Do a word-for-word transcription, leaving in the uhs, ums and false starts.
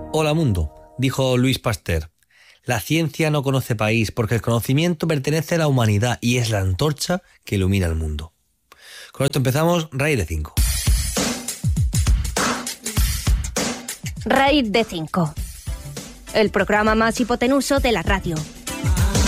Hola mundo, dijo Louis Pasteur. La ciencia no conoce país porque el conocimiento pertenece a la humanidad y es la antorcha que ilumina el mundo. Con esto empezamos Raíz de cinco. Raíz de cinco. El programa más hipotenuso de la radio.